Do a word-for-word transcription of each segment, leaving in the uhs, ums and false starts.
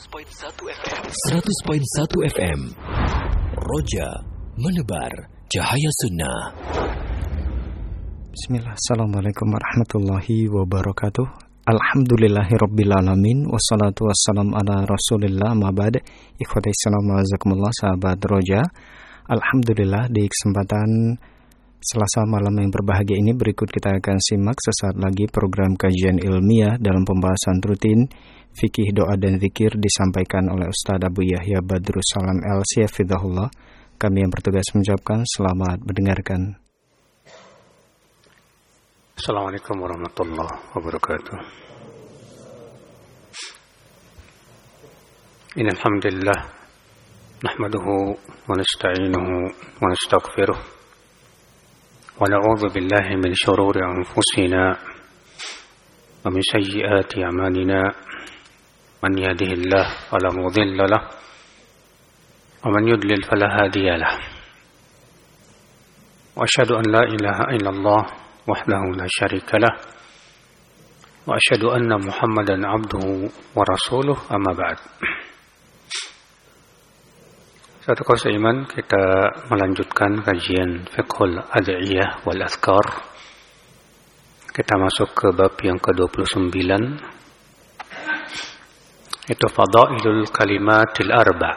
seratus koma satu F M Roja menebar cahaya sunnah. Bismillah, assalamualaikum warahmatullahi wabarakatuh. Alhamdulillahirrabbilalamin. Wassalatu wassalam ala rasulillah ma'bad. Ikhwati islam wa'azakumullah, sahabat Roja. Alhamdulillah, di kesempatan Selasa malam yang berbahagia ini, berikut kita akan simak sesaat lagi program kajian ilmiah dalam pembahasan rutin fikih, doa dan zikir disampaikan oleh Ustaz Abu Yahya Badrus Salam L C Hafizahullah. Kami yang bertugas mengucapkan selamat mendengarkan. Assalamualaikum warahmatullahi wabarakatuh. Innal hamdalillah nahmaduhu wa nasta'inuhu wa nastaghfiruh wa na'udzu billahi min shururi anfusina wa min sayyiati a'malina. Man yahdihillahu fala mudilla lahu wa man yudlil fala hadiya lahu. Wa asyhadu an la ilaha illallah wahdahu la syarika lah wa asyhadu anna Muhammadan abduhu wa rasuluh, amma ba'd. Satu kaum seiman, kita melanjutkan kajian fiqhul ad'iyah wal azkar. Kita masuk ke bab yang ke dua puluh sembilan, itu fadailul kalimatil arba',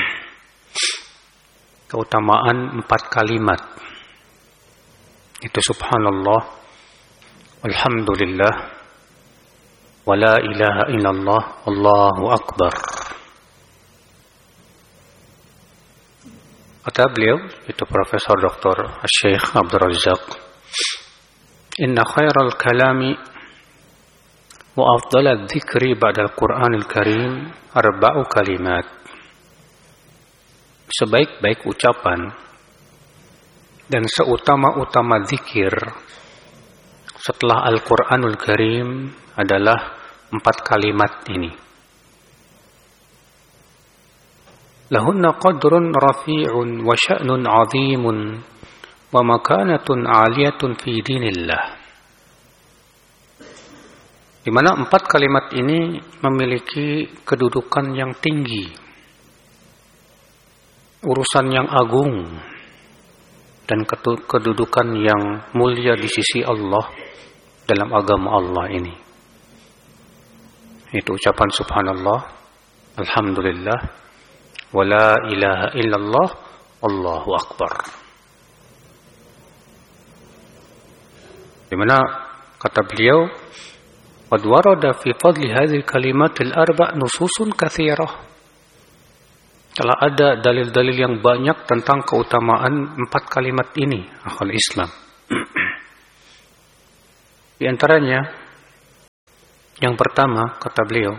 keutamaan empat kalimat. Itu subhanallah, walhamdulillah, wala ilaha illallah, Allahu akbar. Kata beliau, itu Profesor Doktor Syekh Abdul Razak, inna khairal kalami wa afdalal dzikri ba'dal Qur'anil Karim arba'u kalimat. Sebaik-baik ucapan dan seutama-utama zikir setelah Al-Quranul Karim adalah empat kalimat ini. Lahunna qadrun rafi'un wa sya'nun 'azimun wa makanatun 'aliyatun fi dinillah. Di mana empat kalimat ini memiliki kedudukan yang tinggi, urusan yang agung, dan kedudukan yang mulia di sisi Allah dalam agama Allah ini. Itu ucapan subhanallah, alhamdulillah, wala ilaha illallah, Allahu akbar. Di mana kata beliau, qad warada fi fadli hadhihi kalimatil arba' nususun katsirah. Telah ada dalil-dalil yang banyak tentang keutamaan empat kalimat ini, akhul Islam. Di antaranya, yang pertama, kata beliau,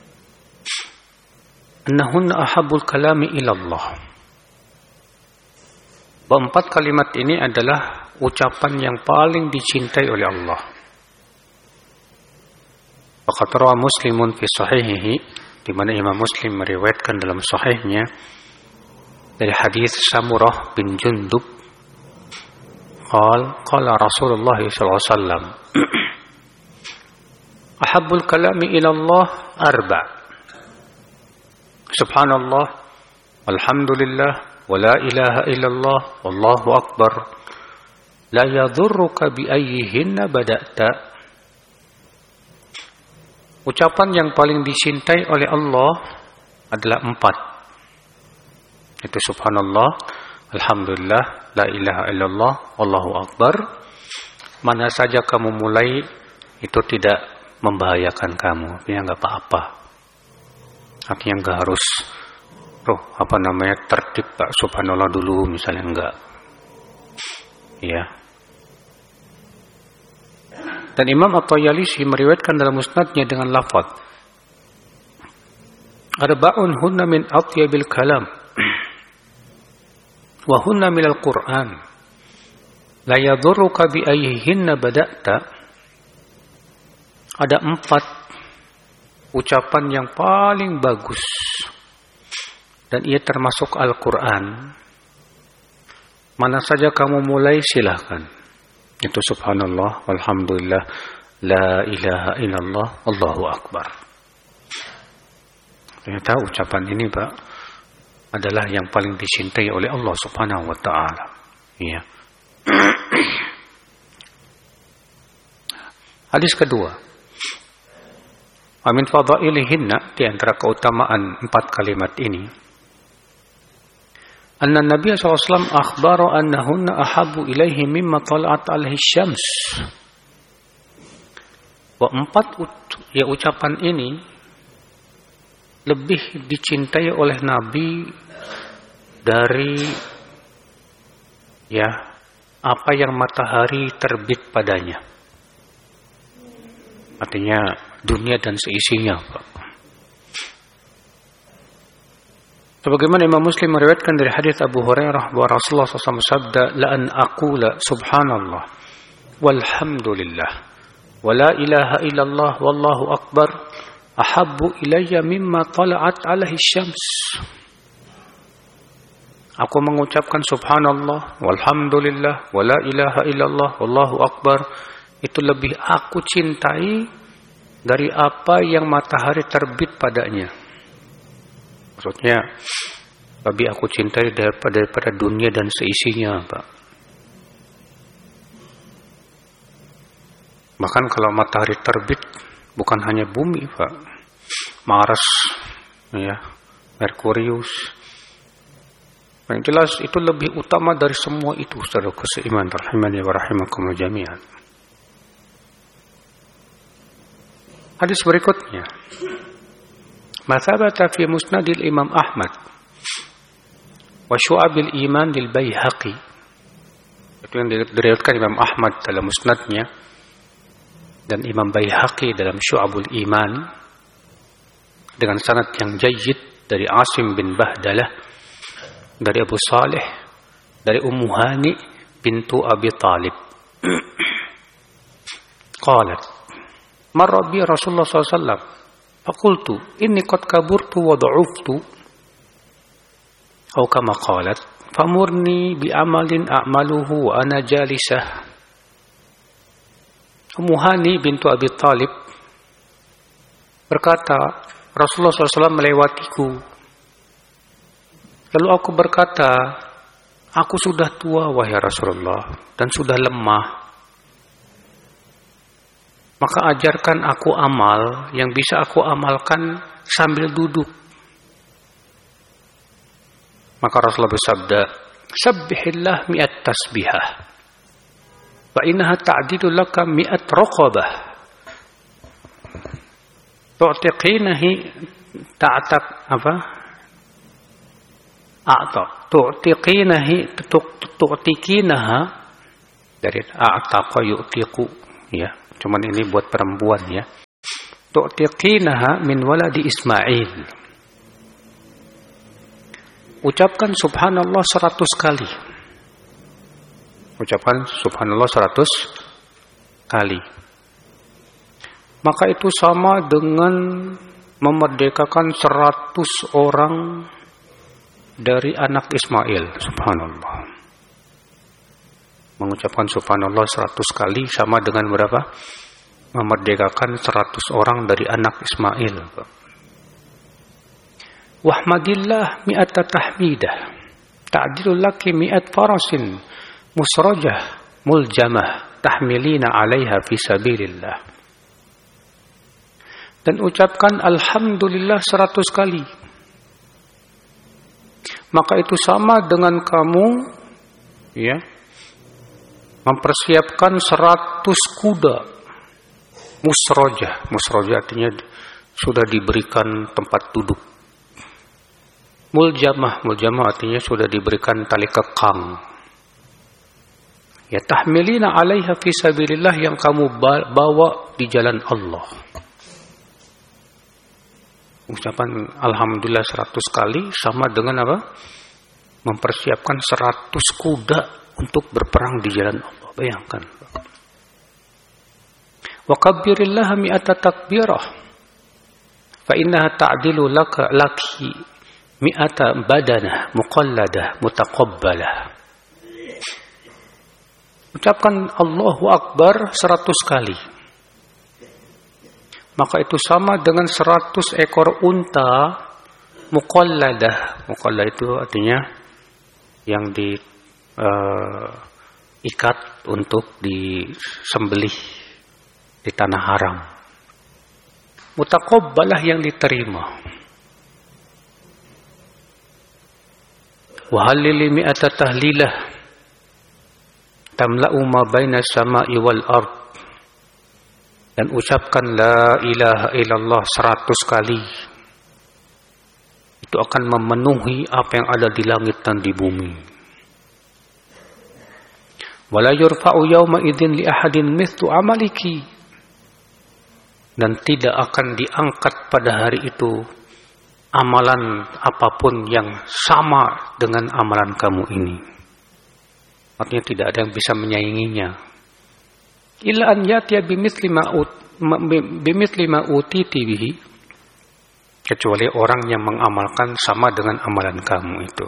annahunna ahabbul kalami ilallah. Bahwa empat kalimat ini adalah ucapan yang paling dicintai oleh Allah. Faqad rawa Muslimun fi sahihihi, di mana Imam Muslim meriwayatkan dalam sahihnya dari hadis Samurah bin Jundub, qala qala Rasulullah sallallahu alaihi wasallam, ahabbul kalami ila Allah arba', subhanallah, alhamdulillah, wala ilaha illallah, wallahu akbar, la yadhurruka bi ayyihinna bada'ta. Ucapan yang paling dicintai oleh Allah adalah empat. Itu subhanallah, alhamdulillah, la ilaha illallah, wallahu akbar. Mana saja kamu mulai, itu tidak membahayakan kamu, ya enggak apa-apa. Artinya enggak harus tuh apa namanya tertib Pak subhanallah dulu misalnya, enggak. Ya. Dan Imam At-Tayalisi meriwayatkan dalam musnadnya dengan lafaz arba'un hunna min atyabil kalam wa hunna minal Qur'an la yadhurruka bi ayyihinna bada'ta. Ada empat ucapan yang paling bagus dan ia termasuk Al-Quran. Mana saja kamu mulai silahkan. Itu subhanallah, walhamdulillah, la ilaha illallah, Allahu akbar. Ternyata ucapan ini, Pak, adalah yang paling dicintai oleh Allah Subhanahu wa taala. Iya. Hadis kedua. Wa min fadailihinna, di antara keutamaan empat kalimat ini, anna Nabi sallallahu alaihi wasallam akhbara annahunna ahabbu ilaihi mimma tala'at alaihi syams. Wa empat ya ucapan ini lebih dicintai oleh Nabi dari ya apa yang matahari terbit padanya. Artinya dunia dan seisinya, Pak. Sebagaimana Imam Muslim meriwayatkan dari hadis Abu Hurairah bahwa Rasulullah shallallahu alaihi wasallam sabda, la an aqula subhanallah walhamdulillah wa la ilaha illallah wallahu akbar ahabbu ilayya mimma tala'at alaihi syams. Aku mengucapkan subhanallah walhamdulillah wa la ilaha illallah wallahu akbar, itu lebih aku cintai dari apa yang matahari terbit padanya. Maksudnya lebih aku cintai daripada, daripada dunia dan seisinya, Pak. Bahkan kalau matahari terbit, bukan hanya bumi, Pak. Mars, ya, Merkurius. Yang jelas itu lebih utama dari semua itu, saudara seiman, rahimani wa rahimakumullah jami'an. Hadis berikutnya, ma thabata fi musnadil Imam Ahmad wa syu'abil iman lil Baihaqi. Itu yang diriwayatkan Imam Ahmad dalam musnadnya dan Imam Baihaqi dalam Syu'abul Iman dengan sanad yang jayyid dari Asim bin Bahdalah dari Abu Saleh dari Ummu Hani bintu Abi Talib. Qalat marra bi Rasulullah sallallahu alaihi wasallam faqultu inni qad kaburtu wa dha'uftu atau kama qalat famurni bi amalin a'maluhu wa ana jalisah. Ummu Hani bintu Abi Talib berkata, Rasulullah sallallahu alaihi wasallam melewatiku. Lalu aku berkata, aku sudah tua wahai Rasulullah dan sudah lemah. Maka ajarkan aku amal yang bisa aku amalkan sambil duduk. Maka Rasulullah bersabda, sabbihillah mi'at tasbihah wa innaha ta'didu laka mi'at raqabah tu'tiqinahi ta'taq apa a'taq tu'tiqinahi tu'tiqinaha dari a'taqa yu'tiqu, ya, cuman ini buat perempuan, ya. Tu'tiqinaha min waladi Ismail. Ucapkan subhanallah seratus kali. Ucapkan subhanallah seratus kali. Maka itu sama dengan memerdekakan seratus orang dari anak Ismail. Subhanallah. Mengucapkan subhanallah seratus kali sama dengan berapa? Memerdekakan seratus orang dari anak Ismail. Wahmadillah mi'ata tahmidah ta'dilu laki mi'at farasin musrajah muljamah tahmilina 'alaiha fi sabilillah. Dan ucapkan alhamdulillah seratus kali. Maka itu sama dengan kamu, ya, mempersiapkan seratus kuda musrojah. Musrojah artinya sudah diberikan tempat duduk. Muljamah, muljamah artinya sudah diberikan tali kekang. Ya, tahmilina 'alaiha fi sabilillah, yang kamu bawa di jalan Allah. Ucapan alhamdulillah seratus kali sama dengan apa? Mempersiapkan seratus kuda untuk berperang di jalan Allah. Bayangkan. Wa kabbirillaha mi'ata takbirah fa innaha ta'dilu laka laki mi'ata badanah muqalladah mutaqabbalah. Ucapkan Allahu Akbar seratus kali. Maka itu sama dengan seratus ekor unta muqalladah. Muqalladah itu artinya yang di uh, ikat untuk disembelih di tanah haram. Mutaqabbalah yang diterima. Wa halil mi'ata tahlilah tamla'u ma baina as-sama'i wal ard. Dan ucapkan la ilaha illallah seratus kali. Itu akan memenuhi apa yang ada di langit dan di bumi. Wala yurfa'u yawma idzin li ahadin mithlu amaliki. Dan tidak akan diangkat pada hari itu amalan apapun yang sama dengan amalan kamu ini. Artinya tidak ada yang bisa menyainginya. Illa an yatiya bimithli ma bimithli ma utiti bihi. Kecuali orang yang mengamalkan sama dengan amalan kamu itu.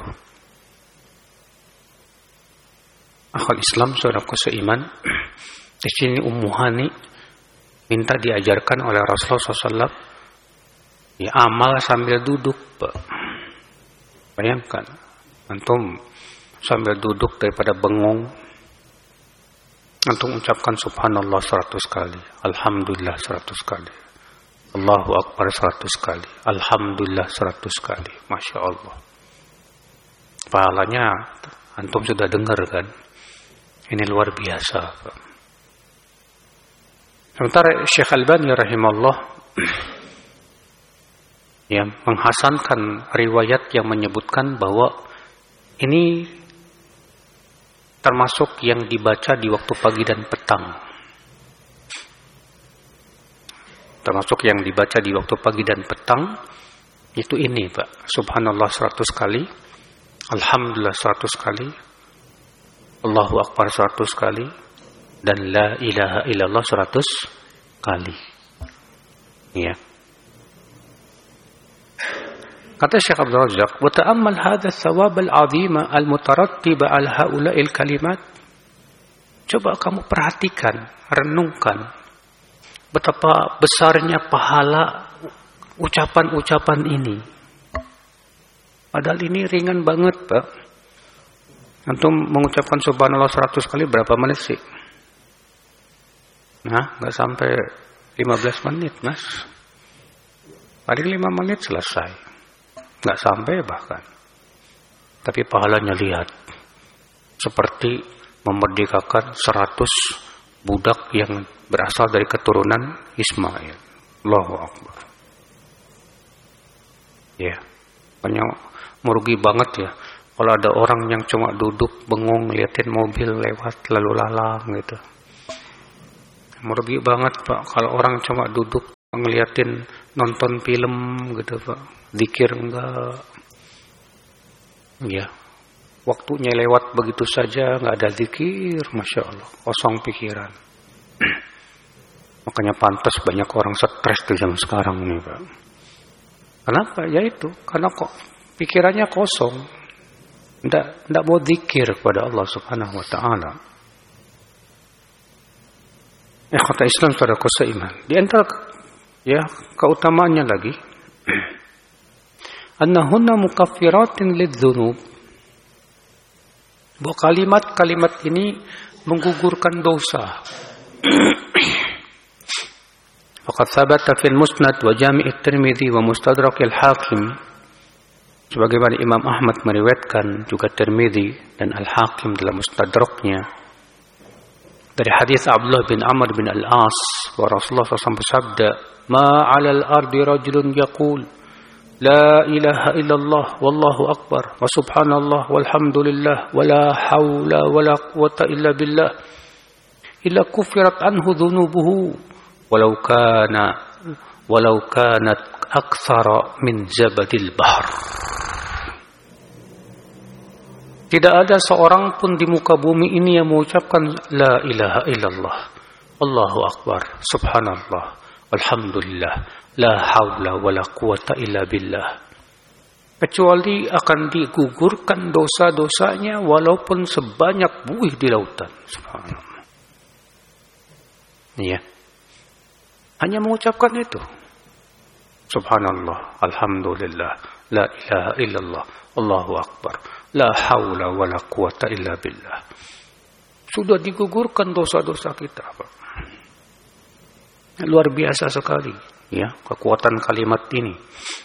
Akhul Islam, saudaraku seiman, di sini Ummu Hani minta diajarkan oleh Rasulullah shallallahu alaihi wasallam ya amal sambil duduk, Pak. Bayangkan, antum sambil duduk daripada bengong, antum ucapkan subhanallah seratus kali, alhamdulillah seratus kali, Allahu Akbar seratus kali, alhamdulillah seratus kali, Masya Allah. Pahalanya antum sudah dengar kan? Ini luar biasa, Pak. Sementara Syekh Albani rahimahullah ya menghasankan riwayat yang menyebutkan bahwa ini termasuk yang dibaca di waktu pagi dan petang. Termasuk yang dibaca di waktu pagi dan petang itu ini, Pak. Subhanallah seratus kali, alhamdulillah seratus kali, Allahu Akbar seratus kali, dan la ilaha illallah seratus kali. Ya. Kata Syekh Abdul Razak, "Wa ta'ammal hadha thawab al-'azima al-mutarattiba 'ala haula'il kalimat." Coba kamu perhatikan, renungkan betapa besarnya pahala ucapan-ucapan ini. Padahal ini ringan banget, Pak. Antum mengucapkan subhanallah seratus kali berapa menit sih? Nah, nggak sampai lima belas menit, Mas. Paling lima menit selesai. Nggak sampai bahkan. Tapi pahalanya lihat. Seperti memerdekakan seratus budak yang berasal dari keturunan Ismail. Allahu Akbar. Ya. Banyak merugi banget ya. Kalau ada orang yang cuma duduk bengong liatin mobil lewat lalu lalang gitu. Merugi banget, Pak, kalau orang cuma duduk ngeliatin nonton film gitu, Pak. Zikir enggak. Ya. Waktunya lewat begitu saja, enggak ada zikir, Masya Allah. Kosong pikiran. Makanya pantas banyak orang stres di zaman sekarang nih, Pak. Kenapa? Ya itu, karena kok pikirannya kosong. Enggak, enggak mau zikir kepada Allah Subhanahu wa taala. Ya, kata Islam saudaraku seiman. Di antara ya keutamaannya lagi annahunna mukaffiratin lidzunub. Bahwa kalimat-kalimat ini menggugurkan dosa. Faqad thabata fil Musnad wa Jami' at-Tirmidzi wa Mustadrak al-Hakim. Sebagaimana Imam Ahmad meriwayatkan, juga Tirmidzi dan Al-Hakim dalam Mustadraknya, dari hadis Abdullah bin Amr bin Al-As, wa Rasulullah shallallahu alaihi wasallam bersabda, "Ma 'alal ardi rajulun yaqul la ilaha illallah wallahu akbar wa subhanallah walhamdulillah wa la hawla wa la quwwata illa billah illa kufirat anhu dhunubuhu walau kana walau kanat aktsara min zabadil bahr." Tidak ada seorang pun di muka bumi ini yang mengucapkan la ilaha illallah, Allahu akbar, subhanallah, alhamdulillah, la haula wa la quwata illa billah, kecuali akan digugurkan dosa-dosanya walaupun sebanyak buih di lautan. Subhanallah. Ya. Hanya mengucapkan itu. Subhanallah, alhamdulillah, la ilaha illallah, Allahu akbar, la haula wa la quwata illa billah. Sudah digugurkan dosa-dosa kita, Pak. Luar biasa sekali, ya, kekuatan kalimat ini.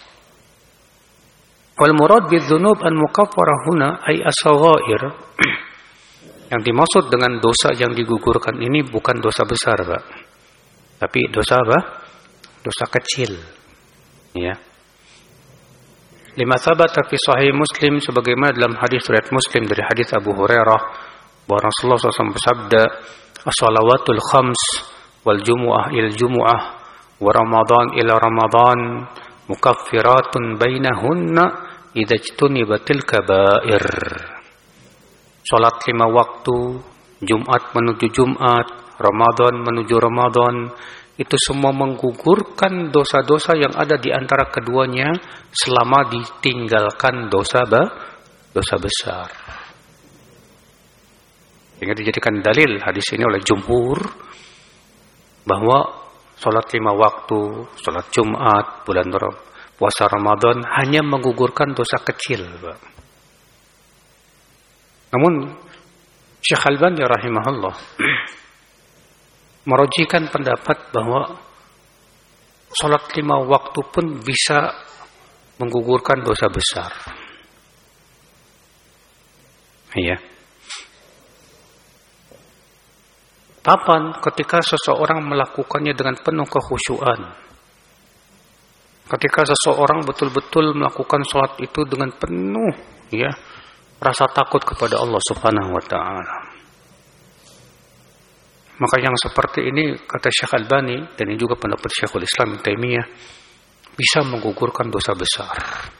Wal murad bidzunub an mukaffarah huna ay as-saghair. Yang dimaksud dengan dosa yang digugurkan ini bukan dosa besar, Pak. Tapi dosa apa? Dosa kecil. Ya. Lima thabata fi sahih Muslim, sebagaimana dalam hadis riwayat Muslim dari hadis Abu Hurairah bahwa Rasulullah shallallahu alaihi wasallam bersabda, "As-salawatul khams wal jumu'ah ila jumu'ah wa ramadan ila ramadan mukaffiratun bainahunna idza ijtunibatil kaba'ir." Salat lima waktu, Jumat menuju Jumat, Ramadan menuju Ramadan, itu semua menggugurkan dosa-dosa yang ada di antara keduanya selama ditinggalkan dosa ba, dosa besar. Sehingga dijadikan dalil hadis ini oleh jumhur bahwa salat lima waktu, salat Jumat, bulan puasa Ramadan hanya menggugurkan dosa kecil, Pak. Namun Syekh Albani rahimahullah merojikan pendapat bahwa salat lima waktu pun bisa menggugurkan dosa besar. Iya. Kapan? Ketika seseorang melakukannya dengan penuh kekhusyuan. Ketika seseorang betul-betul melakukan salat itu dengan penuh, ya, rasa takut kepada Allah Subhanahu wa taala. Maka yang seperti ini, kata Syekh Albani, dan ini juga pendapat Syekhul Islam Ibnu Taimiyah, bisa menggugurkan dosa besar.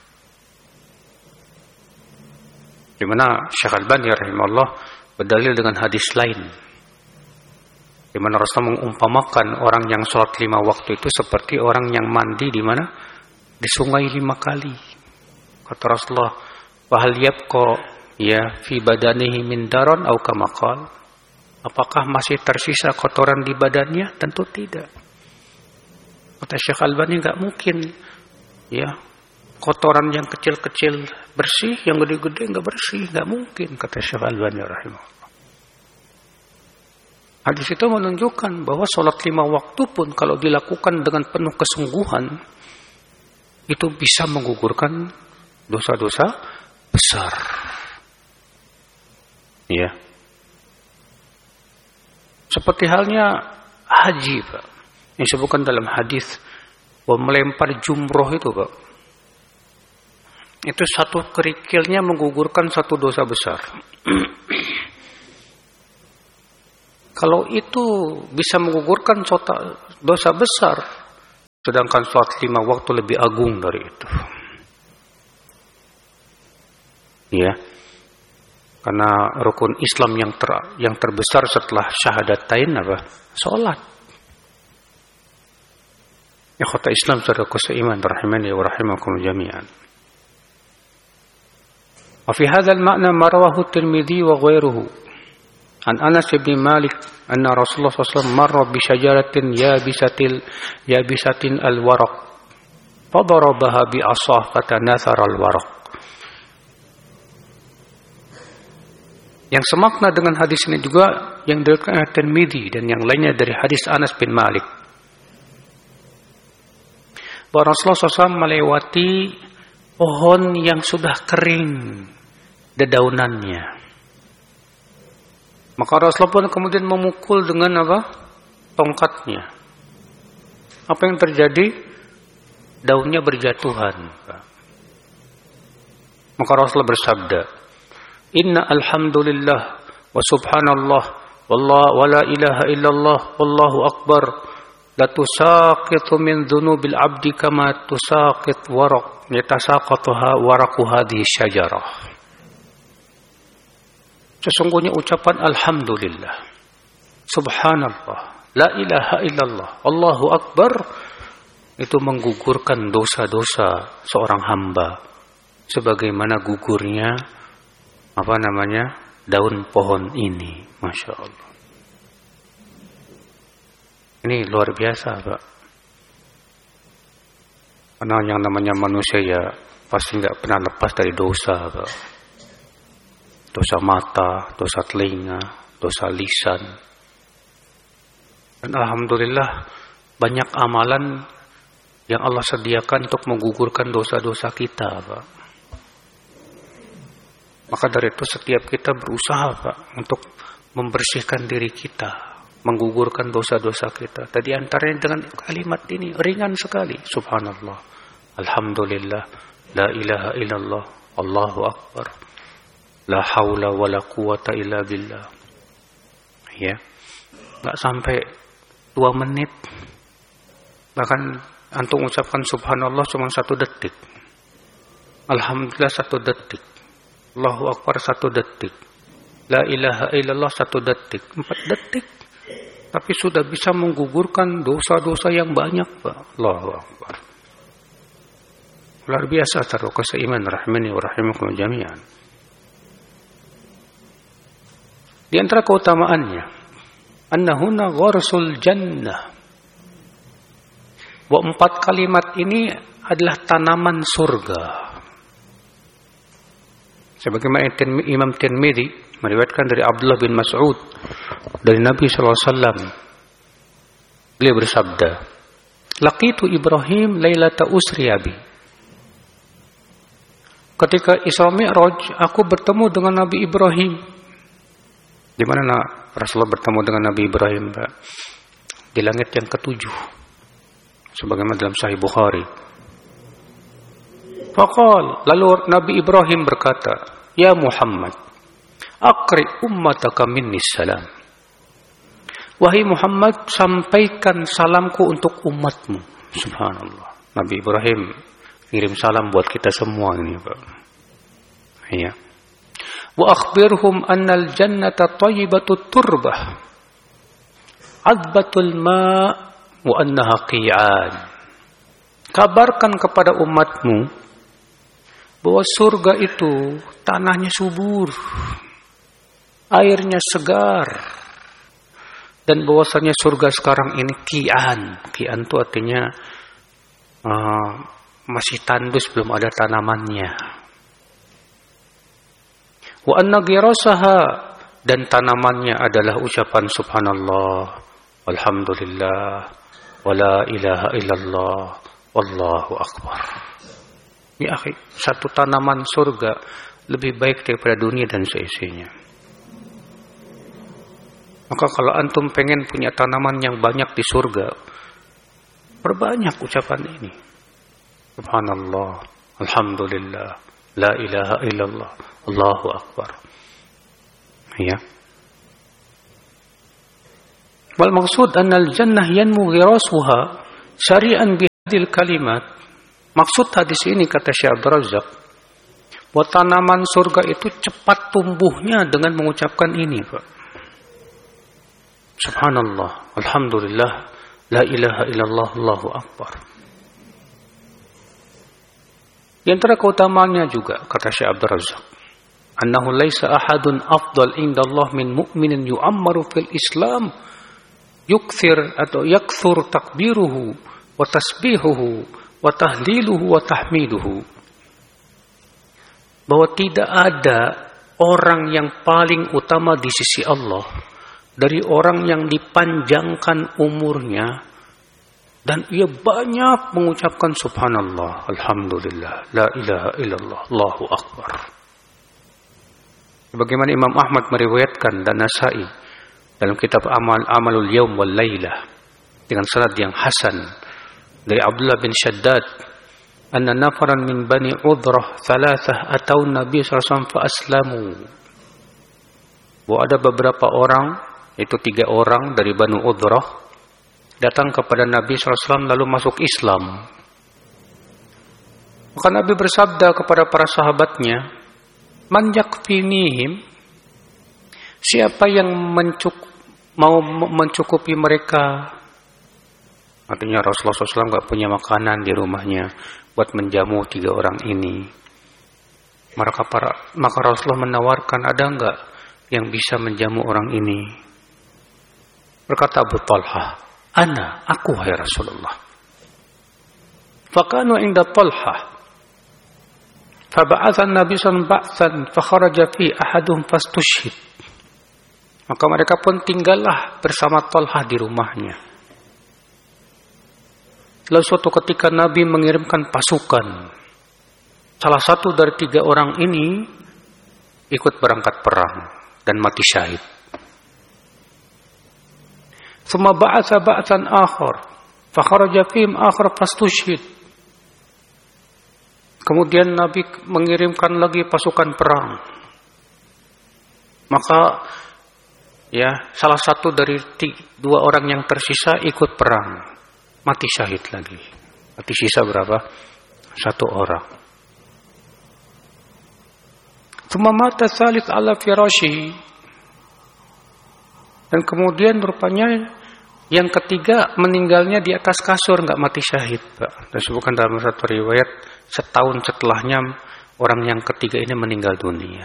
Di mana Syekh Albani rahimahullah berdalil dengan hadis lain, di mana Rasulullah mengumpamakan orang yang sholat lima waktu itu seperti orang yang mandi di mana? Di sungai lima kali. Kata Rasulullah, "Fahal yabqa ya fi badanihi min daron au kama qala?" Apakah masih tersisa kotoran di badannya? Tentu tidak. Kata Syekh Albani, enggak mungkin, ya, kotoran yang kecil-kecil bersih, yang gede-gede enggak bersih, enggak mungkin, kata Syekh Albani rahimahullah. Hadis itu menunjukkan bahwa sholat lima waktu pun kalau dilakukan dengan penuh kesungguhan itu bisa menggugurkan dosa-dosa besar. Ya. Seperti halnya haji, Pak. Yang disebutkan dalam hadis bahwa melempar jumroh itu, Pak, itu satu kerikilnya menggugurkan satu dosa besar. Kalau itu bisa menggugurkan dosa besar, sedangkan sholat lima waktu lebih agung dari itu. Ya. Karena rukun Islam yang ter, yang terbesar setelah syahadatain apa? Salat. Ya kata Islam saudara seiman rahimani wa rahimakum jami'an. Wa fi hadzal ma'na marawahu Tirmidzi wa ghairuhu an Anas bin Malik anna Rasulullah sallallahu alaihi wasallam marra bi syajaratin yabisatil yabisatin al-waraq fadarabaha bi 'asah fatanathara al-waraq. Yang semakna dengan hadis ini juga yang diriwayatkan oleh Tirmidzi dan yang lainnya dari hadis Anas bin Malik. Bahwa Rasulullah shallallahu alaihi wasallam melewati pohon yang sudah kering dedaunannya. Maka Rasulullah pun kemudian memukul dengan apa? Tongkatnya. Apa yang terjadi? Daunnya berjatuhan. Maka Rasulullah bersabda, "Inna alhamdulillah wa subhanallah wallah wa la ilaha illallah wallahu akbar la tusaqitu min dhunubil abdi kama tusaqit waraq yatasaqatuha waraqu hadhihi syajarah." Sesungguhnya ucapan alhamdulillah, subhanallah, la ilaha illallah, Allahu akbar itu menggugurkan dosa-dosa seorang hamba sebagaimana gugurnya apa namanya? Daun pohon ini. Masya Allah. Ini luar biasa, Pak. Karena yang namanya manusia ya pasti nggak pernah lepas dari dosa, Pak. Dosa mata, dosa telinga, dosa lisan. Dan alhamdulillah banyak amalan yang Allah sediakan untuk menggugurkan dosa-dosa kita, Pak. Maka dari itu setiap kita berusaha, Pak, untuk membersihkan diri kita, menggugurkan dosa-dosa kita. Tadi antaranya dengan kalimat ini ringan sekali. Subhanallah, alhamdulillah, la ilaha illallah, Allahu akbar, la haula wala quwata illa billah. Ya, nggak sampai dua menit. Bahkan antum ucapkan subhanallah cuma satu detik, alhamdulillah satu detik, Allahu akbar satu detik, la ilaha illallah satu detik, empat detik. Tapi sudah bisa menggugurkan dosa-dosa yang banyak, Pak. Allahu akbar. Luar biasa taruh keseiman rahimani wa rahimakum jami'an. Di antara keutamaannya, annahuna gharsul jannah. Bahwa empat kalimat ini adalah tanaman surga. Sebagaimana Imam Tirmidzi meriwayatkan dari Abdullah bin Mas'ud dari Nabi sallallahu alaihi wasallam, beliau bersabda, laqitu Ibrahim lailata usriya bi. Ketika Isra Mi'raj, aku bertemu dengan Nabi Ibrahim. Di mana Rasulullah bertemu dengan Nabi Ibrahim, Pak? Di langit yang ketujuh, sebagaimana dalam Sahih Bukhari. Faqal, lalu Nabi Ibrahim berkata, ya Muhammad, aqri ummataka minni salam. Wahai Muhammad, sampaikan salamku untuk umatmu. Subhanallah. Nabi Ibrahim kirim salam buat kita semua ini, Pak. Iya. Wa akhbirhum annal jannata thayyibatut turbah, adbatul ma' wa annaha qi'an. Kabarkan kepada umatmu bahwa surga itu tanahnya subur, airnya segar, dan bahwasanya surga sekarang ini kian. Kian itu artinya uh, masih tandus, belum ada tanamannya. Wa anna ghirasaha, dan tanamannya adalah ucapan subhanallah, alhamdulillah, wala ilaha illallah, wallahu akbar. Ya akhi, satu tanaman surga lebih baik daripada dunia dan seisinya. Maka kalau antum pengen punya tanaman yang banyak di surga, perbanyak ucapan ini. Subhanallah, alhamdulillah, la ilaha illallah, Allahu akbar. Ya. Wal maksud annal jannah yanmu ghirasuha syari'an bihadil kalimat. Maksud hadis ini, kata Syekh Abdul Razak, bahwa tanaman surga itu cepat tumbuhnya dengan mengucapkan ini, Pak. Subhanallah, alhamdulillah, la ilaha illallah, Allahu akbar. Di antara keutamaannya juga, kata Syekh Abdul Razak, annahu laisa ahadun afdal indallah min mu'minin yu'ammaru fil Islam yukthir atau yakthur takbiruhu wa tasbihuhu wa tahliluhu wa tahmiduhu. Bahwa tidak ada orang yang paling utama di sisi Allah dari orang yang dipanjangkan umurnya dan ia banyak mengucapkan subhanallah, alhamdulillah, la ilaha illallah, Allahu akbar. Bagaimana Imam Ahmad meriwayatkan dan Nasa'i dalam kitab Amal Amalul Yaum wal Lailah dengan sanad yang hasan dari Abdullah bin Shaddad, anna nafaran min bani Udrah thalathah atau Nabi sallallahu alaihi wasallam fa aslamu. Bahwa ada beberapa orang, itu tiga orang dari Bani Udrah, datang kepada Nabi sallallahu alaihi wasallam lalu masuk Islam. Maka Nabi bersabda kepada para sahabatnya, man yakfinihim, siapa yang mencuk, mau mencukupi mereka. Artinya Rasulullah sallallahu alaihi wasallam gak punya makanan di rumahnya buat menjamu tiga orang ini. Maka, para, maka Rasulullah menawarkan, ada enggak yang bisa menjamu orang ini? Berkata Abu Talha, ana, aku hai Rasulullah. Fakanu inda Talhah. Faba'atha Nabi sallallahu alaihi wasallam ba'than fakharaja fi ahadum fastushhid. Maka mereka pun tinggallah bersama Talhah di rumahnya. Lalu suatu ketika Nabi mengirimkan pasukan. Salah satu dari tiga orang ini ikut berangkat perang dan mati syahid. Tsumma ba'atha ba'than akhar fakharaja fihim akhar fastushhid. Kemudian Nabi mengirimkan lagi pasukan perang. Maka ya salah satu dari tiga, dua orang yang tersisa ikut perang, mati syahid lagi. Mati sisa berapa? Satu orang. Tsumma mata tsalits ala firashihi. Dan kemudian rupanya yang ketiga meninggalnya di atas kasur, enggak mati syahid, Pak. Dan disebutkan dalam satu riwayat setahun setelahnya orang yang ketiga ini meninggal dunia.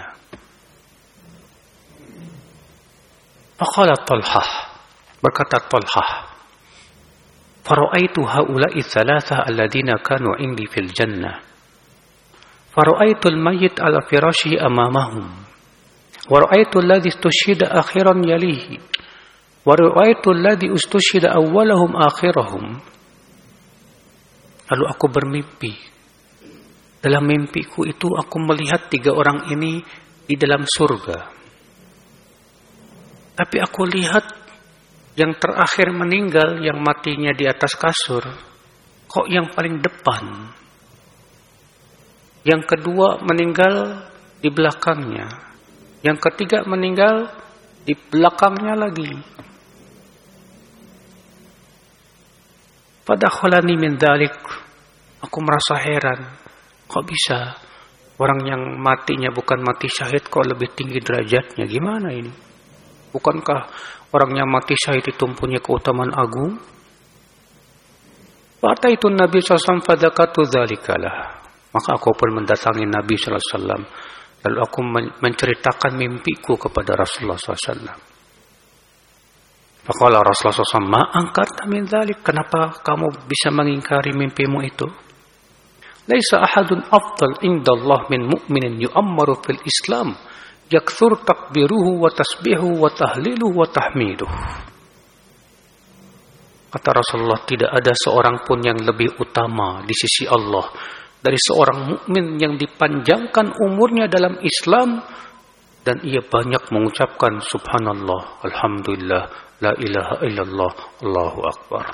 Faqala Talhah, berkata Talhah, "Fara'aitu haula'i tsalatsa alladziina kanu 'indi fil jannah. Fara'aitu al-mayyit 'ala firashihi amamahum. Wa ra'aitu alladzi istushhida akhiran yalihi. Wa ra'aitu alladzi istushhida awwalahum akhirahum." Lalu aku bermimpi. Dalam mimpiku itu aku melihat tiga orang ini di dalam surga. Tapi aku lihat yang terakhir meninggal, yang matinya di atas kasur, kok yang paling depan. Yang kedua meninggal di belakangnya. Yang ketiga meninggal di belakangnya lagi. Fadakhalani min dzalik. Aku merasa heran. Kok bisa orang yang matinya bukan mati syahid kok lebih tinggi derajatnya? Gimana ini? Bukankah orang yang mati syahid itu mempunyai keutamaan agung? Pada itu Nabi sallallahu alaihi wasallam fadakatu dzalikalah. Maka aku pun mendatangi Nabi sallallahu alaihi wasallam. Lalu aku menceritakan mimpiku kepada Rasulullah sallallahu alaihi wasallam. Faqala Rasulullah sallallahu alaihi wasallam, "Ma angkarta min dzalik?" Kenapa kamu bisa mengingkari mimpimu itu? Laisa ahadun afdal indallah min mu'minin yu'ammaru fil Islam yakthur takbiruhu wa tasbihu wa tahliluhu wa tahmiduhu. Kata Rasulullah, tidak ada seorang pun yang lebih utama di sisi Allah dari seorang mukmin yang dipanjangkan umurnya dalam Islam dan ia banyak mengucapkan subhanallah, alhamdulillah, la ilaha illallah, Allahu akbar.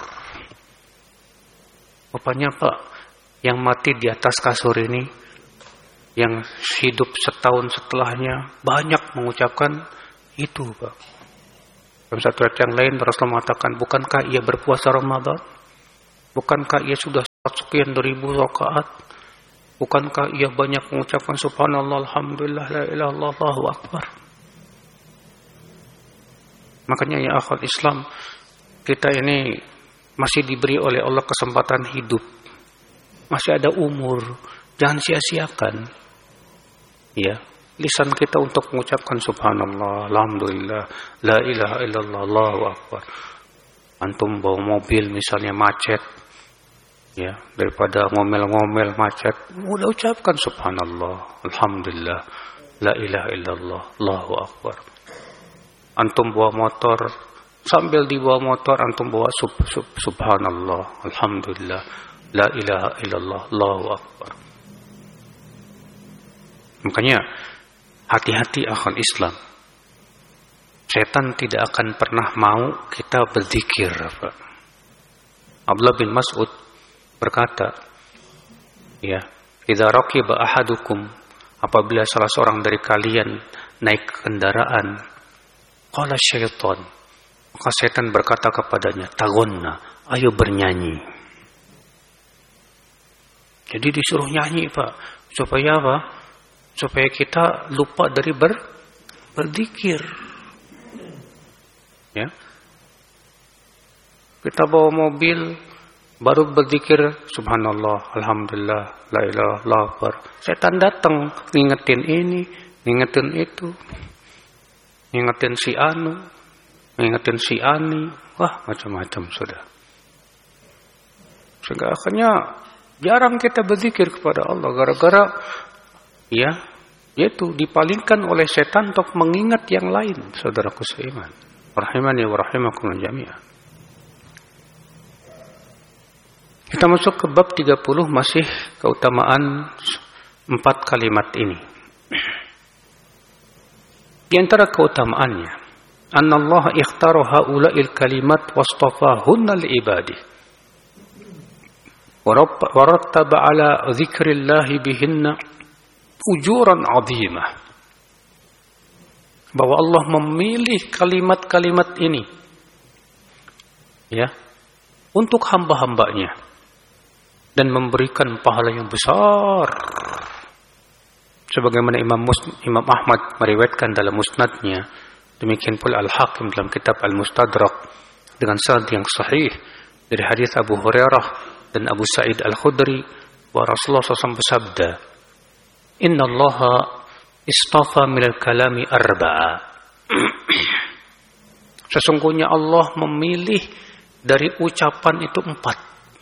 Rupanya Pak, yang mati di atas kasur ini, yang hidup setahun setelahnya banyak mengucapkan itu, Pak. Dalam satu ayat yang lain Rasulullah mengatakan, bukankah ia berpuasa Ramadan? Bukankah ia sudah sekian ribu rakaat? Bukankah ia banyak mengucapkan subhanallah, alhamdulillah, la ilaha illallah, Allahu akbar? Makanya ya akhwat Islam, kita ini masih diberi oleh Allah kesempatan hidup. Masih ada umur, jangan sia-siakan. Ya, lisan kita untuk mengucapkan subhanallah, alhamdulillah, la ilaha illallah, Allahu akbar. Antum bawa mobil misalnya macet, ya, daripada ngomel-ngomel macet, udah ucapkan subhanallah, alhamdulillah, la ilaha illallah, Allahu akbar. Antum bawa motor, sambil dibawa motor antum bawa sub, sub, subhanallah, alhamdulillah, la ilaha illallah, Allahu akbar. Makanya hati-hati akhwan Islam. Setan tidak akan pernah mau kita berzikir. Abdullah bin Mas'ud berkata, ya, idza raqiba ahadukum, apabila salah seorang dari kalian naik kendaraan, qala syaitan, maka setan berkata kepadanya, tagonna, ayo bernyanyi. Jadi disuruh nyanyi, Pak. Supaya apa? Supaya kita lupa dari ber, berzikir. Ya. Kita bawa mobil, baru berzikir subhanallah, alhamdulillah, la ilaha illallah. Setan datang ngingetin ini, ngingetin itu. Ngingetin si anu, ngingetin si ani, wah macam-macam sudah. Sehingga akhirnya Jarang kita berzikir kepada Allah gara-gara ya, yaitu dipalingkan oleh setan untuk mengingat yang lain, saudaraku seiman. Rahimani wa rahimakumullah jami'an. Kita masuk ke bab tiga puluh, masih keutamaan empat kalimat ini. Di antara keutamaannya, anna Allah ikhtara haula'il kalimat wastafahunna li'ibadihi wa rattaba ala dzikrillahi bihinna ujuran 'azimah. Bahwa Allah memilih kalimat-kalimat ini ya untuk hamba-hambanya dan memberikan pahala yang besar. Sebagaimana Imam Muslim, Imam Ahmad meriwayatkan dalam musnadnya, demikian pula Al-Hakim dalam kitab Al-Mustadrak dengan sanad yang sahih dari hadis Abu Hurairah dan Abu Sa'id Al-Khudri bahwa Rasulullah shallallahu alaihi wasallam bersabda, Inna Allaha istafa minal kalami arba'a. Sesungguhnya Allah memilih dari ucapan itu empat.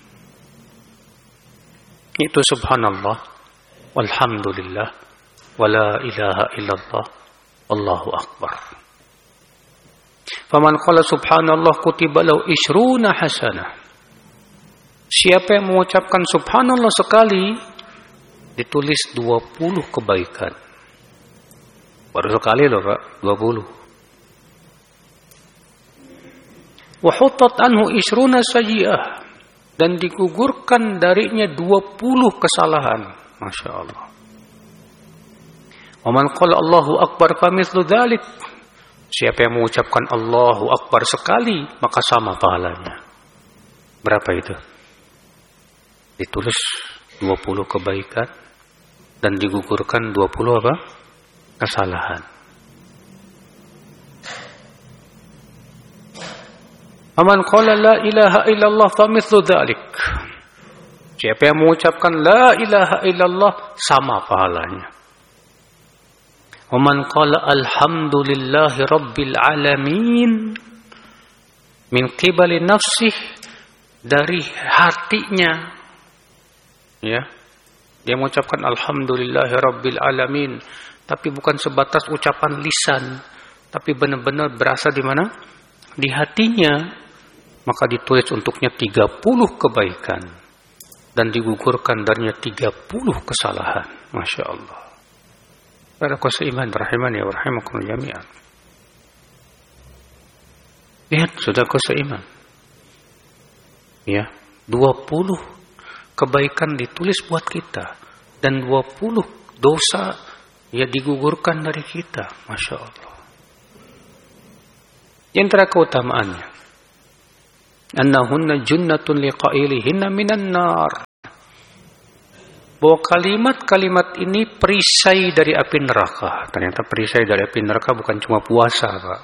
Itu subhanallah, walhamdulillah, wala ilaha illallah, Allahu akbar. Faman qala subhanallah kutiba lahu ishruna hasanah. Siapa yang mengucapkan subhanallah sekali, ditulis dua puluh kebaikan. Baru sekali loh Pak, dua puluh. Wa hutat anhu ishruna sayyi'ah, dan digugurkan darinya dua puluh kesalahan. Masya Allah. Wa man qala Allahu akbar famithlu dzalik. Siapa yang mengucapkan Allahu akbar sekali, maka sama pahalanya. Berapa itu? Ditulis dua puluh kebaikan dan digugurkan dua puluh apa? Kesalahan. Aman qala la ilaha illallah famithlu dzalik. Siapa yang mengucapkan la ilaha illallah sama pahalanya. Aman qala alhamdulillahi rabbil alamin min qibali nafsih, dari hatinya ya. Dia mengucapkan alhamdulillahi rabbil alamin, tapi bukan sebatas ucapan lisan, tapi benar-benar berasa di mana? Di hatinya. Maka ditulis untuknya tiga puluh kebaikan dan digugurkan darinya tiga puluh kesalahan. Masya Allah. Para seiman rahimani wa rahimakum jami'an. Lihat saudara seiman. Ya, dua puluh kebaikan ditulis buat kita dan dua puluh dosa ya digugurkan dari kita. Masya Allah. Yang antara keutamaannya, annahunna junnatun liqailihinna minan nar. Bahwa kalimat-kalimat ini perisai dari api neraka. Ternyata perisai dari api neraka bukan cuma puasa, Pak.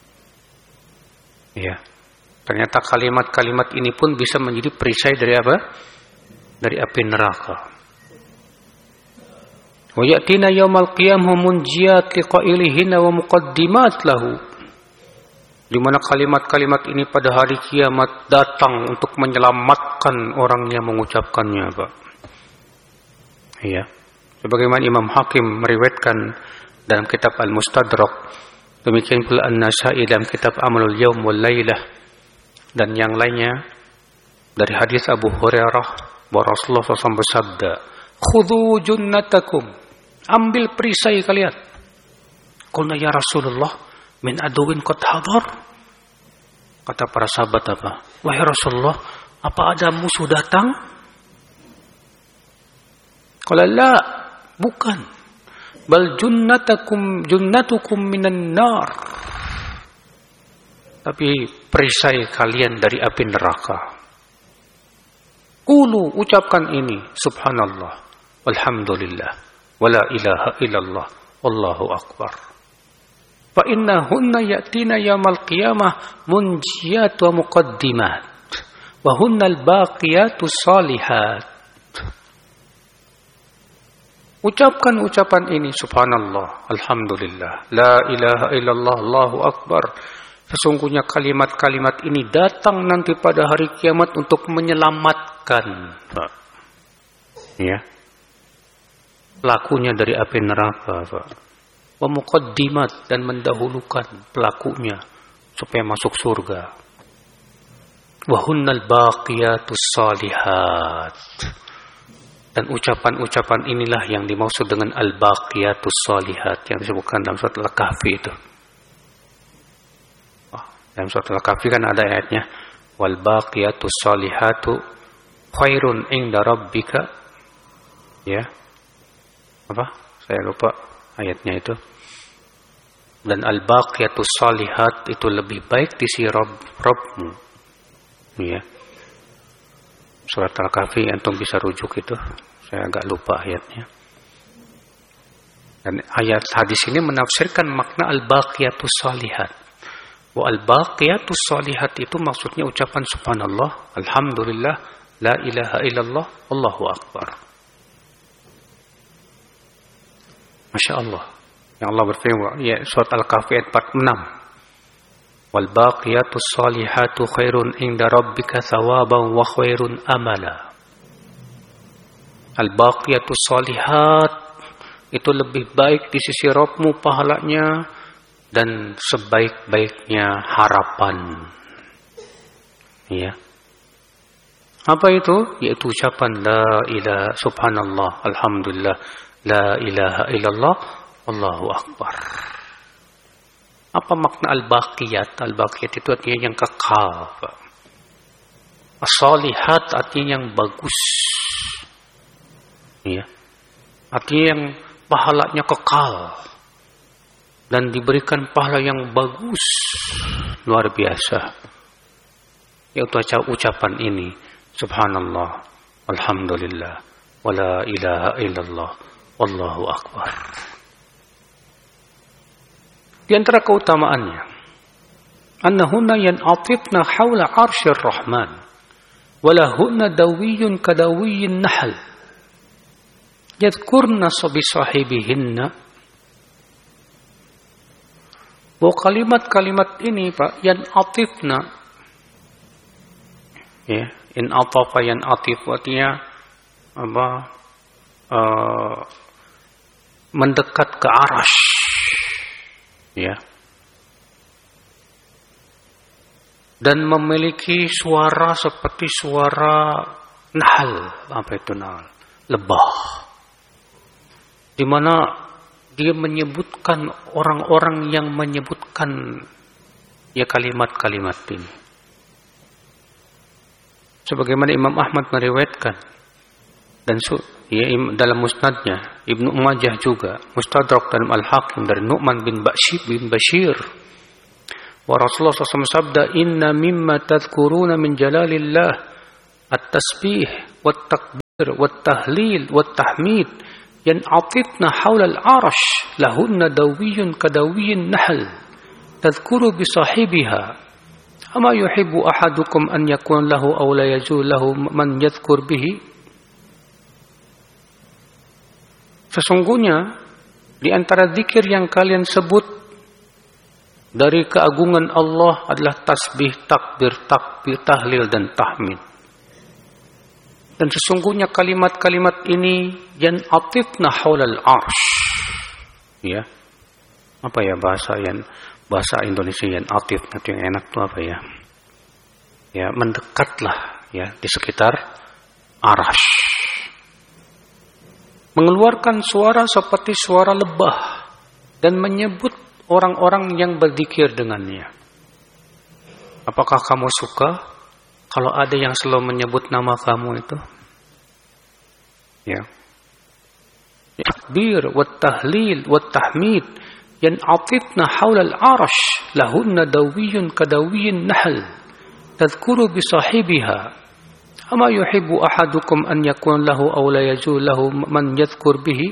Ya. Ternyata kalimat-kalimat ini pun bisa menjadi perisai dari apa? Dari api neraka. Wa ya'tina yaumal qiyamah munjiyat liqailihinna wa muqaddimat lahu. Di mana kalimat-kalimat ini pada hari kiamat datang untuk menyelamatkan orang yang mengucapkannya, Pak. Ya. Sebagaimana Imam Hakim meriwayatkan dalam kitab Al-Mustadrak, demikian pula An-Nasa'i dalam kitab Amalul Yaum wal Lailah, dan yang lainnya dari hadis Abu Hurairah bahwa Rasulullah shallallahu alaihi wasallam bersabda, "Khudhu junnatakum." Ambil perisai kalian. Qulna ya Rasulullah, min aduwin qad hadar. Kata para sahabat apa? Wahai Rasulullah, apa ada musuh datang? Qala la, bukan. Bal junnatakum junnatukum minan nar. Tapi perisai kalian dari api neraka. Qulu, ucapkan ini, subhanallah, walhamdulillah, wala ilaha illallah, wallahu akbar. Fa innahunna ya'tina yaumal qiyamah munjiyat wa muqaddimat wa hunnal baqiyatus salihat. Ucapkan ucapan ini, subhanallah, alhamdulillah, la ilaha illallah, Allahu akbar. Sesungguhnya kalimat-kalimat ini datang nanti pada hari kiamat untuk menyelamatkan. Ya. Pelakunya dari api neraka, Pak. Wa muqaddimat, dan mendahulukan pelakunya supaya masuk surga. Wa hunnal baqiyatus shalihat. Dan ucapan-ucapan inilah yang dimaksud dengan al-baqiyatus shalihat yang disebutkan dalam surat Al-Kahfi itu. Oh, dalam surat Al-Kahfi kan ada ayatnya, wal baqiyatus shalihatu khairun inda rabbika. Ya. Apa? Saya lupa ayatnya itu. Dan al-baqiyatus shalihat itu lebih baik di sisi Rabb, Rabbmu. Ya. Surat Al-Kahfi antum bisa rujuk itu. Saya agak lupa ayatnya. Dan ayat hadis ini menafsirkan makna al-baqiyatus shalihat. Wa al-baqiyatus shalihat itu maksudnya ucapan subhanallah, alhamdulillah, la ilaha illallah, Allahu akbar. Masya Allah. Yang Allah berfirman, ya, surat Al-Kahfi ayat empat puluh enam. Wal baqiyatus salihatu khairun inda rabbika thawaban wa khairun amala. Al baqiyatus salihat itu lebih baik di sisi Rabbmu pahalanya dan sebaik-baiknya harapan. Ya. Apa itu? Yaitu ucapan la ilaha subhanallah, alhamdulillah, la ilaha illallah, Allahu akbar. Apa makna al-baqiyat? Al-baqiyat itu artinya yang kekal. As-salihat artinya yang bagus. Ya. Artinya yang pahalanya kekal. Dan diberikan pahala yang bagus. Luar biasa. Yaitu ucapan ini. Subhanallah. Alhamdulillah. Wa la ilaha illallah. Wallahu akbar. Di antara keutamaannya, annahunna yan'atifna hawla arsyir rahman, walahunna dawiyyun kadawiyyin nahl, yadhkurna sabisahibihinna. Bahwa kalimat-kalimat ini, Pak, yan'atifna, ya, in'atafa yan'atif, artinya apa? Uh, mendekat ke arasy. Ya. Dan memiliki suara seperti suara nahl. Apa itu nahl? Lebah. Di mana dia menyebutkan orang-orang yang menyebutkan ya kalimat-kalimat ini. Sebagaimana Imam Ahmad meriwayatkan dan su ya, dalam musnadnya, Ibnu Majah juga, Mustadrak dalam Al-Hakim dari Nu'man bin Bashir bin Bashir. Wa Rasulullah sallallahu alaihi wasallam sabda, inna mimma tadhkuruna min jalalillah at-tasbih wat-takbir wat-tahlil wat-tahmid yan'atifna hawla al-'arsh lahunna dawiyyun kadawiyyin nahl tadhkuru bi sahibiha ama yuhibbu ahadukum an yakun lahu aw la yajuz lahu man yadhkur bihi. Sesungguhnya di antara zikir yang kalian sebut dari keagungan Allah adalah tasbih, takbir, takbir, tahlil dan tahmid. Dan sesungguhnya kalimat-kalimat ini yan'atifna haulal arsh. Ya. Apa ya bahasa yang bahasa Indonesia yan'atif itu yang enak tuh apa ya? Ya, mendekatlah ya di sekitar arasy. Mengeluarkan suara seperti suara lebah dan menyebut orang-orang yang berzikir dengannya. Apakah kamu suka kalau ada yang selalu menyebut nama kamu itu? Ya. Takbir, wat tahlil, wat tahmid yan'atifna haula al-'arsh lahunna dawiyyun kadawiyyin nahl tadhkuru bi sahibiha. Ama yuhibbu ahadukum an yakun lahu aw la yajuz lahu man yadhkur bihi.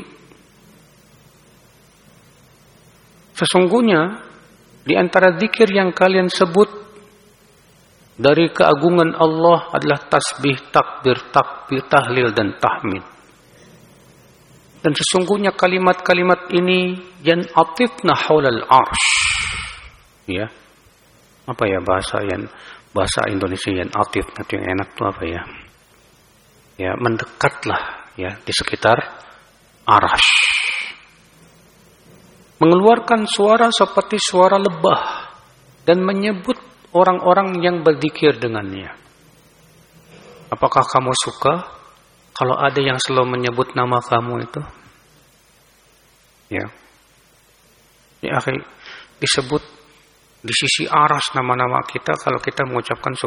Sesungguhnya di antara zikir yang kalian sebut dari keagungan Allah adalah tasbih, takbir, takbir, tahlil dan tahmid. Dan sesungguhnya kalimat-kalimat ini yan'atifna haulal arsh. Ya. Apa ya bahasa yang bahasa Indonesia yan'atif itu yang enak tuh apa ya? Ya, mendekatlah ya di sekitar Arasy. Mengeluarkan suara seperti suara lebah dan menyebut orang-orang yang berzikir dengannya. Apakah kamu suka kalau ada yang selalu menyebut nama kamu itu? Ya. Ya, akhi, disebut di sisi Arasy nama-nama kita kalau kita mengucapkan